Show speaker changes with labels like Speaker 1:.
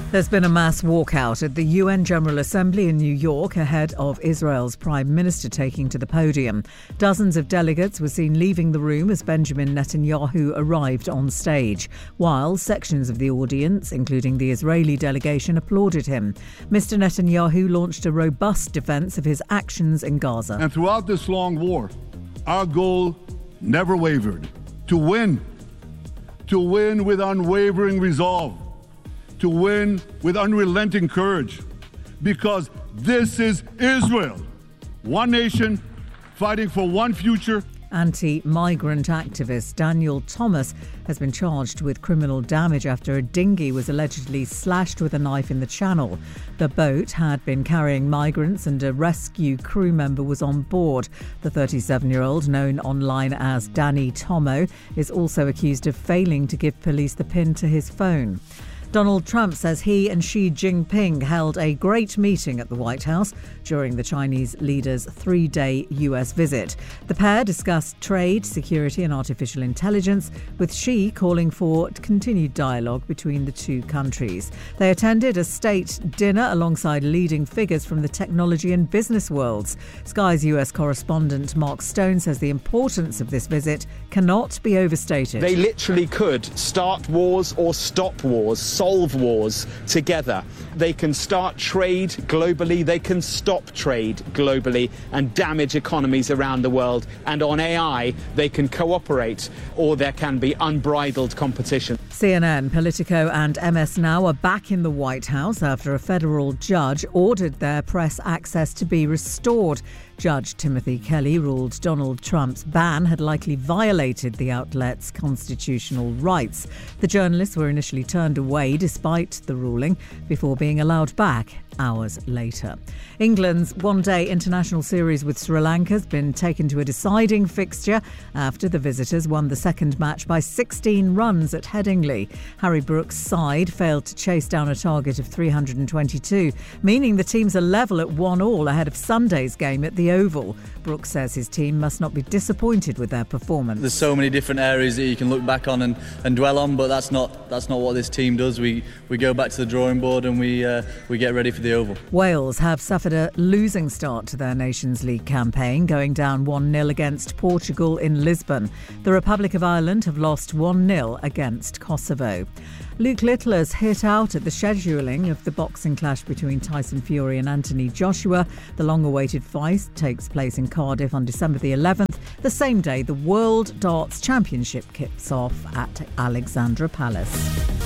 Speaker 1: There's been a mass walkout at the UN General Assembly in New York ahead of Israel's Prime Minister taking to the podium. Dozens of delegates were seen leaving the room as Benjamin Netanyahu arrived on stage, while sections of the audience, including the Israeli delegation, applauded him. Mr. Netanyahu launched a robust defence of his actions in Gaza.
Speaker 2: And throughout this long war, our goal never wavered: to win with unwavering resolve, to win with unrelenting courage, because this is Israel, one nation fighting for one future.
Speaker 1: Anti-migrant activist Daniel Thomas has been charged with criminal damage after a dinghy was allegedly slashed with a knife in the channel. The boat had been carrying migrants and a rescue crew member was on board. The 37-year-old, known online as Danny Tomo, is also accused of failing to give police the PIN to his phone. Donald Trump says he and Xi Jinping held a great meeting at the White House during the Chinese leader's 3-day US visit. The pair discussed trade, security and artificial intelligence, with Xi calling for continued dialogue between the two countries. They attended a state dinner alongside leading figures from the technology and business worlds. Sky's US correspondent Mark Stone says the importance of this visit cannot be overstated.
Speaker 3: They literally could start wars or stop wars, solve wars together. They can start trade globally, they can stop trade globally and damage economies around the world. And on AI, they can cooperate, or there can be unbridled competition.
Speaker 1: CNN, Politico and MS Now are back in the White House after a federal judge ordered their press access to be restored. Judge Timothy Kelly ruled Donald Trump's ban had likely violated the outlet's constitutional rights. The journalists were initially turned away despite the ruling before being allowed back hours later. England's one-day international series with Sri Lanka has been taken to a deciding fixture after the visitors won the second match by 16 runs at Headingley. Harry Brooks' side failed to chase down a target of 322, meaning the teams are level at 1-1 ahead of Sunday's game at the Oval. Brooks says his team must not be disappointed with their performance.
Speaker 4: There's so many different areas that you can look back on and dwell on, but that's not what this team does. We go back to the drawing board and we get ready for the Oval.
Speaker 1: Wales have suffered a losing start to their Nations League campaign, going down 1-0 against Portugal in Lisbon. The Republic of Ireland have lost 1-0 against Kosovo. Luke Littler's hit out at the scheduling of the boxing clash between Tyson Fury and Anthony Joshua. The long-awaited fight takes place in Cardiff on December the 11th, the same day the World Darts Championship kicks off at Alexandra Palace.